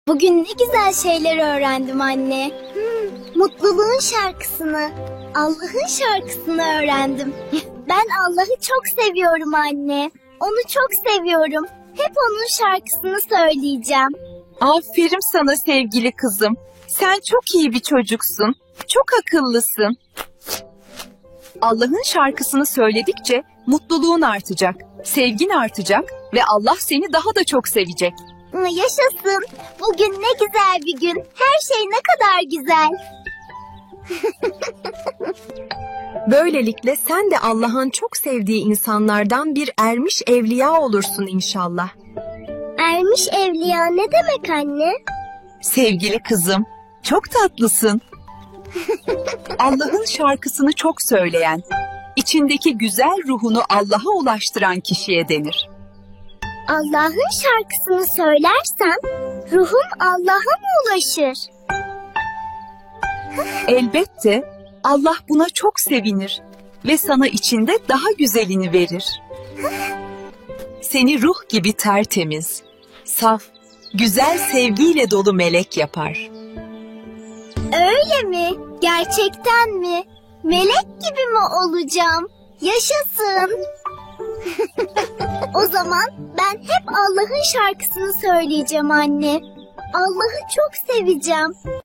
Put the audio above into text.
Bugün ne güzel şeyler öğrendim anne. Mutluluğun şarkısını, Allah'ın şarkısını öğrendim. Ben Allah'ı çok seviyorum anne. Onu çok seviyorum. Hep onun şarkısını söyleyeceğim. Aferin sana sevgili kızım. Sen çok iyi bir çocuksun. Çok akıllısın. Allah'ın şarkısını söyledikçe mutluluğun artacak, sevgin artacak ve Allah seni daha da çok sevecek. Yaşasın. Bugün ne güzel bir gün. Her şey ne kadar güzel. Böylelikle sen de Allah'ın çok sevdiği insanlardan bir ermiş evliya olursun inşallah. Ermiş evliya ne demek anne? Sevgili kızım, çok tatlısın. Allah'ın şarkısını çok söyleyen, içindeki güzel ruhunu Allah'a ulaştıran kişiye denir. Allah'ın şarkısını söylersem ruhum Allah'a mı ulaşır? Elbette Allah buna çok sevinir ve sana içinde daha güzelini verir. Seni ruh gibi tertemiz, saf, güzel sevgiyle dolu melek yapar. Öyle mi? Gerçekten mi? Melek gibi mi olacağım? Yaşasın. O zaman ben hep Allah'ın şarkısını söyleyeceğim anne. Allah'ı çok seveceğim.